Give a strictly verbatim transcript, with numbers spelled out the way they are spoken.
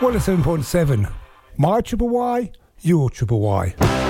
one oh seven point seven. My Triple Y, your Triple Y.